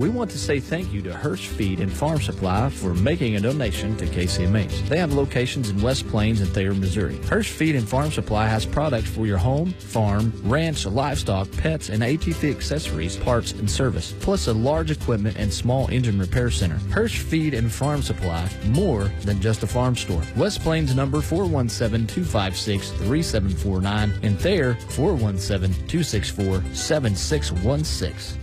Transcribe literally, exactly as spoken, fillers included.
We want to say thank you to Hirsch Feed and Farm Supply for making a donation to K C M H. They have locations in West Plains and Thayer, Missouri. Hirsch Feed and Farm Supply has products for your home, farm, ranch, livestock, pets, and A T V accessories, parts, and service, plus a large equipment and small engine repair center. Hirsch Feed and Farm Supply, more than just a farm store. West Plains number four one seven, two five six, three seven four nine and Thayer four one seven, two six four, seven six one six.